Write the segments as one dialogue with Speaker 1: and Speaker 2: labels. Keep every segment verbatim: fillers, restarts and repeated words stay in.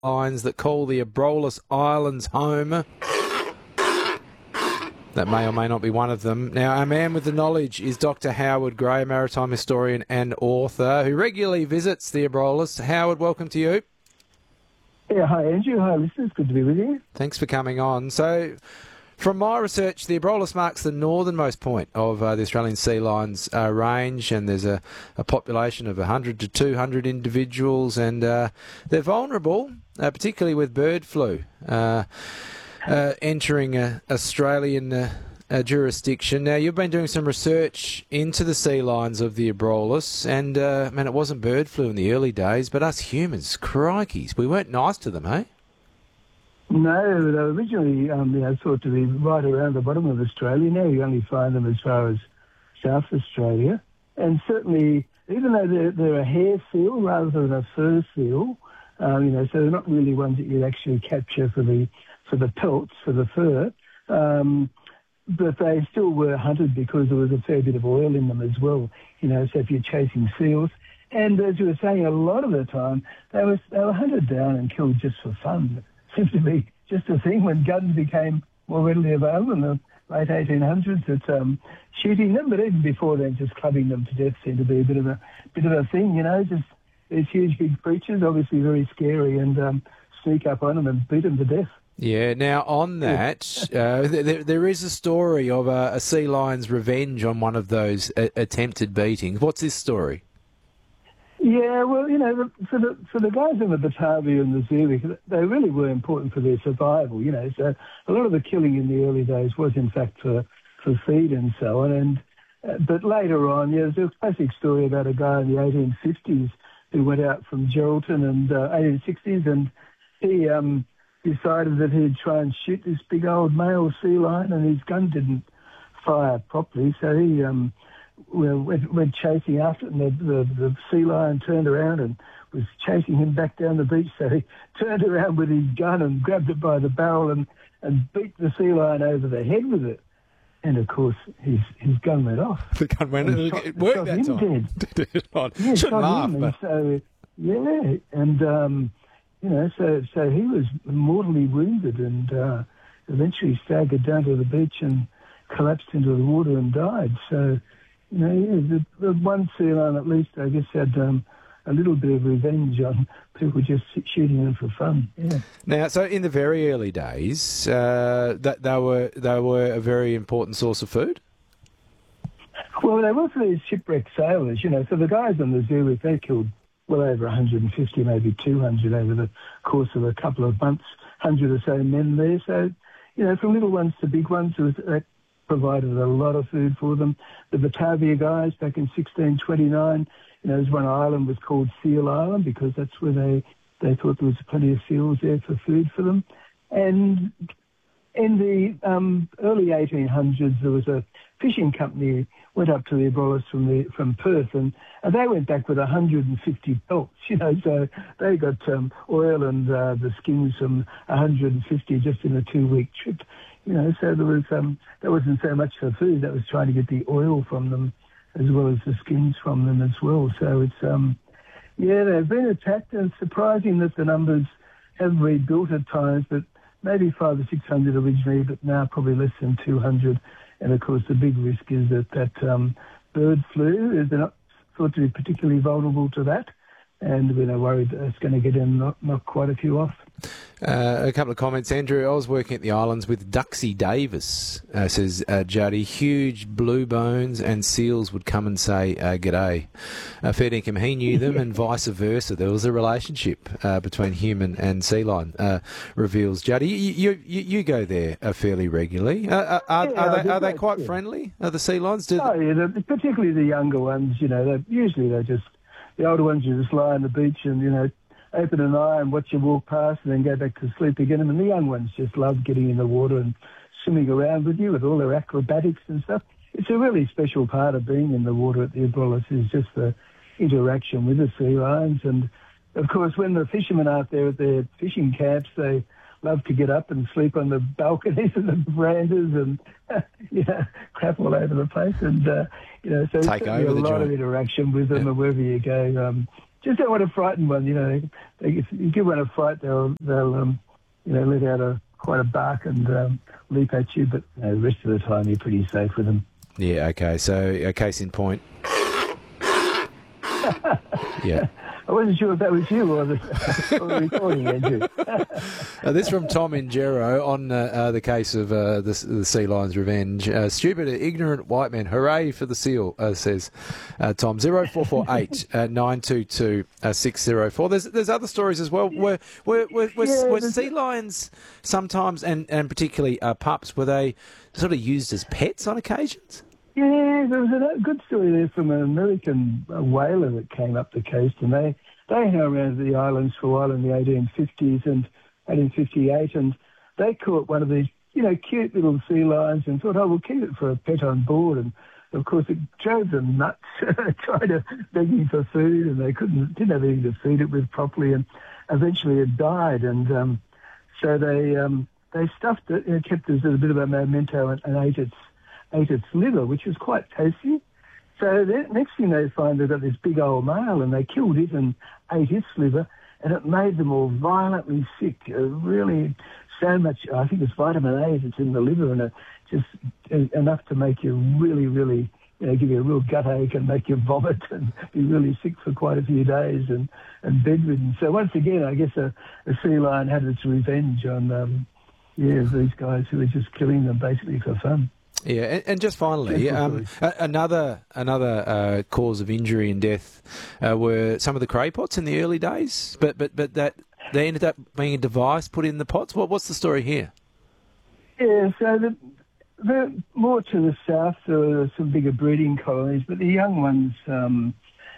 Speaker 1: lines that call the Abrolhos Islands home. That may or may not be one of them. Now, our man with the knowledge is Doctor Howard Gray, a maritime historian and author who regularly visits the Abrolhos. Howard, welcome to you.
Speaker 2: Yeah, hi Andrew. Hi listeners. Good to be with you.
Speaker 1: Thanks for coming on. So, from my research, the Abrolhos marks the northernmost point of uh, the Australian sea lions uh, range, and there's a, a population of one hundred to two hundred individuals, and uh, they're vulnerable, uh, particularly with bird flu uh, uh, entering uh, Australian uh, uh, jurisdiction. Now, you've been doing some research into the sea lions of the Abrolhos, and uh, man, it wasn't bird flu in the early days, but us humans, crikeys, we weren't nice to them, eh?
Speaker 2: No, they were originally um, you know, thought to be right around the bottom of Australia. Now you only find them as far as South Australia. And certainly, even though they're, they're a hair seal rather than a fur seal, um, you know, so they're not really ones that you'd actually capture for the for the pelts, for the fur. Um, but they still were hunted because there was a fair bit of oil in them as well. You know, so if you're chasing seals. And as you were saying, a lot of the time, they were, they were hunted down and killed just for fun. Seems to be just a thing when guns became more readily available in the late eighteen hundreds. That um, shooting them, but even before then, just clubbing them to death seemed to be a bit of a bit of a thing. You know, just these huge big creatures, obviously very scary, and um, sneak up on them and beat them to death.
Speaker 1: Yeah. Now, on that, uh, there, there is a story of a, a sea lion's revenge on one of those a- attempted beatings. What's this story?
Speaker 2: Yeah, well, you know, the, for the for the guys in the Batavia and the Zulu, they really were important for their survival. You know, so a lot of the killing in the early days was, in fact, for for feed and so on. And uh, but later on, yeah, there's a classic story about a guy in the eighteen fifties who went out from Geraldton and uh, eighteen sixties, and he um, decided that he'd try and shoot this big old male sea lion, and his gun didn't fire properly, so he um, went, went chasing after it, and the, the, the sea lion turned around and was chasing him back down the beach. So he turned around with his gun and grabbed it by the barrel and, and beat the sea lion over the head with it. And of course, his his gun went off.
Speaker 1: The gun went. It,
Speaker 2: shot,
Speaker 1: it worked
Speaker 2: shot
Speaker 1: that
Speaker 2: him
Speaker 1: time.
Speaker 2: Dead.
Speaker 1: yeah,
Speaker 2: shot
Speaker 1: laugh,
Speaker 2: him,
Speaker 1: but...
Speaker 2: and so yeah, and um, you know, so so he was mortally wounded and uh, eventually staggered down to the beach and collapsed into the water and died. So you know, yeah, the, the one sea lion at least, I guess, had um, a little bit of revenge on people just shooting them for fun. Yeah.
Speaker 1: Now, so in the very early days, uh, that they were they were a very important source of food.
Speaker 2: Well, they were for these shipwrecked sailors, you know. So the guys on the Zurich, they killed well over one hundred fifty, maybe two hundred over the course of a couple of months, one hundred or so men there. So, you know, from little ones to big ones, it was, that provided a lot of food for them. The Batavia guys back in sixteen twenty-nine, you know, there's one island was called Seal Island because that's where they, they thought there was plenty of seals there for food for them. And in the um, early eighteen hundreds, there was a fishing company went up to the Abrolhos from the from Perth, and, and they went back with one hundred fifty pelts. You know, so they got um, oil and uh, the skins from one hundred fifty just in a two-week trip. You know, so there was um, that wasn't so much for food; that was trying to get the oil from them as well as the skins from them as well. So it's um, yeah, they've been attacked, and it's surprising that the numbers have rebuilt at times, but maybe five or six hundred originally, but now probably less than two hundred. And of course, the big risk is that that um, bird flu, they're not thought to be particularly vulnerable to that, and we're worried that it's going to get in, knock, knock quite a few off.
Speaker 1: Uh, a couple of comments, Andrew. I was working at the islands with Duxie Davis, uh, says uh, Juddy. Huge blue bones and seals would come and say uh, g'day. Uh, fair dinkum, he knew them, and vice versa. There was a relationship uh, between human and sea lion, uh, reveals Juddy. You, you, you go there uh, fairly regularly. Uh, are, are,
Speaker 2: yeah,
Speaker 1: are, they, are they
Speaker 2: great,
Speaker 1: quite
Speaker 2: yeah.
Speaker 1: friendly, are the sea lions? Do
Speaker 2: oh, yeah, the, particularly the younger ones, you know, they, usually they're just, the older ones you just lie on the beach and, you know, open an eye and watch you walk past and then go back to sleep again. And the young ones just love getting in the water and swimming around with you with all their acrobatics and stuff. It's a really special part of being in the water at the Abrolhos is just the interaction with the sea lions. And, of course, when the fishermen are out there at their fishing camps, they love to get up and sleep on the balconies and the verandas and, you know, crap all over the place. And, uh, you know, so
Speaker 1: Take
Speaker 2: there's
Speaker 1: over
Speaker 2: a
Speaker 1: the
Speaker 2: lot
Speaker 1: joint.
Speaker 2: of interaction with them
Speaker 1: Yeah.
Speaker 2: and wherever you go. Um, just don't want to frighten one. You know, they, if you give one a fright, they'll they'll um, you know let out a quite a bark and um, leap at you. But you know, the rest of the time, you're pretty safe with them.
Speaker 1: Yeah. Okay. So a case in point. Yeah.
Speaker 2: I wasn't sure if that was you or the, or the recording, Andrew.
Speaker 1: uh, this from Tom in Gero on uh, uh, the case of uh, the, the sea lion's revenge. Uh, stupid, ignorant white men. Hooray for the seal, uh, says uh, Tom. zero four four eight nine two two six zero four. There's there's other stories as well. Were were, were, were,
Speaker 2: Yeah,
Speaker 1: were
Speaker 2: there's-
Speaker 1: sea lions sometimes, and, and particularly uh, pups, were they sort of used as pets on occasions?
Speaker 2: Yeah, there was a good story there from an American uh, whaler that came up the coast, and they they hung around the islands for a while in the eighteen fifties and eighteen fifty-eight, and they caught one of these, you know, cute little sea lions and thought, oh, we'll keep it for a pet on board. And of course, it drove them nuts, trying to begging for food, and they couldn't, didn't have anything to feed it with properly, and eventually it died. And um, so they um, they stuffed it, you know, kept it as a bit of a memento, and, and ate its ate its liver, which was quite tasty. So the next thing they find, they've got this big old male, and they killed it and ate its liver, and it made them all violently sick. Uh, really, so much, I think it's vitamin A that's in the liver, and it just uh, enough to make you really, really, you know, give you a real gut ache and make you vomit and be really sick for quite a few days and, and bedridden. So once again, I guess a, a sea lion had its revenge on, um, yeah, these guys who were just killing them basically for fun.
Speaker 1: Yeah, and, and just finally, um, a, another another uh, cause of injury and death uh, were some of the cray pots in the early days, but but but that they ended up being a device put in the pots. What what's the story here?
Speaker 2: Yeah, so the, the more to the south, there were some bigger breeding colonies, but the young ones um,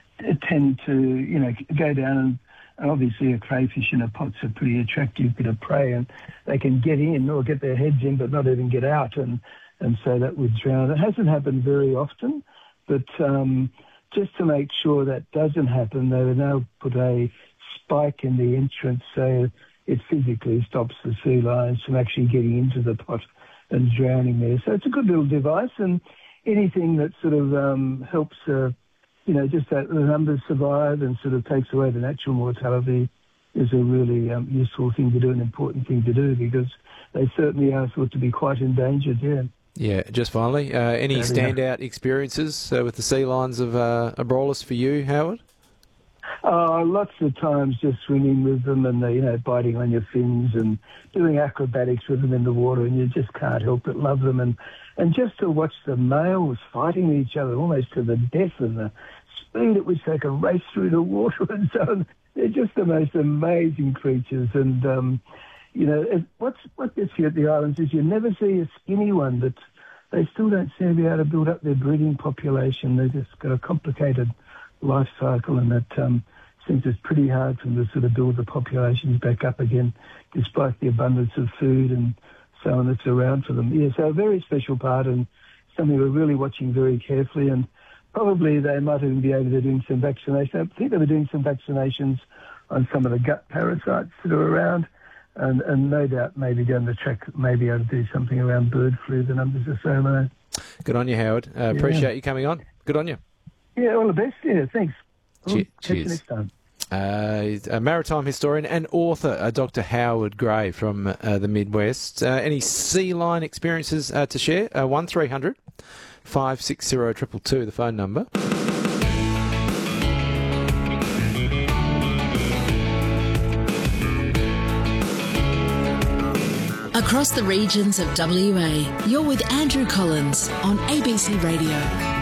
Speaker 2: tend to, you know, go down and. And obviously a crayfish in a pot's a pretty attractive bit of prey, and they can get in or get their heads in but not even get out, and, and so that would drown. It hasn't happened very often, but um, just to make sure that doesn't happen, they would now put a spike in the entrance so it physically stops the sea lions from actually getting into the pot and drowning there. So it's a good little device, and anything that sort of um, helps uh, you know, just that the numbers survive and sort of takes away the natural mortality is a really um, useful thing to do, an important thing to do, because they certainly are thought to be quite endangered, yeah.
Speaker 1: Yeah, just finally, uh, any
Speaker 2: Yeah,
Speaker 1: standout experiences uh, with the sea lions of uh, Abrolhos for you, Howard?
Speaker 2: Oh, lots of times just swimming with them and, you know, biting on your fins and doing acrobatics with them in the water, and you just can't help but love them. And, and just to watch the males fighting each other almost to the death, and the speed at which they can race through the water and so on. They're just the most amazing creatures. And, um, you know, it, what's, what gets you at the islands is you never see a skinny one, but they still don't seem to be able to build up their breeding population. They've just got a complicated life cycle, and that um, seems it's pretty hard for them to sort of build the populations back up again, despite the abundance of food and so on that's around for them. Yeah, so a very special part, and something we're really watching very carefully, and probably they might even be able to do some vaccinations. I think they were doing some vaccinations on some of the gut parasites that are around, and, and no doubt maybe down the track maybe able to do something around bird flu. The numbers are so low.
Speaker 1: Good on you, Howard. Uh,
Speaker 2: Yeah.
Speaker 1: Appreciate you coming on. Good on you.
Speaker 2: Yeah, all the best. Yeah, thanks.
Speaker 1: Che-
Speaker 2: Catch you
Speaker 1: cheers.
Speaker 2: next time.
Speaker 1: Uh, he's a maritime historian and author, uh, Doctor Howard Gray from uh, the Midwest. Uh, any sea lion experiences uh, to share? Uh, one three hundred five six zero two two two, the phone number.
Speaker 3: Across the regions of W A, you're with Andrew Collins on A B C Radio.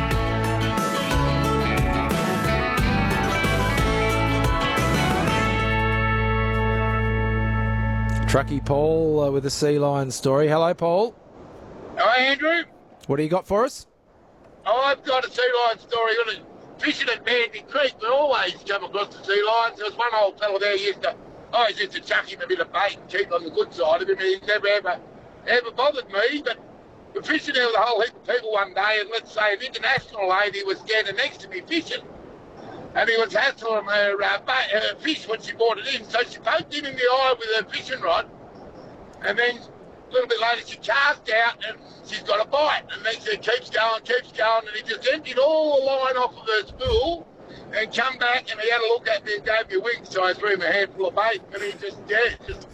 Speaker 1: Truckee Paul uh, with a sea lion story. Hello, Paul.
Speaker 4: Hi, Andrew.
Speaker 1: What do you got for us?
Speaker 4: Oh, I've got a sea lion story. On a, fishing at Mandy Creek, we always come across the sea lions. There was one old fella there used to, I always used to chuck him a bit of bait and keep on the good side of him. He never ever, ever bothered me. But we're fishing there with a whole heap of people one day, and let's say an international lady was standing next to me fishing. And he was hassling her, uh, ba- her fish when she brought it in. So she poked him in the eye with her fishing rod. And then a little bit later she cast out and she's got a bite. And then she keeps going, keeps going. And he just emptied all the line off of her spool and come back and he had a look at me and gave me a wink, so I threw him a handful of bait, and he just, yeah, just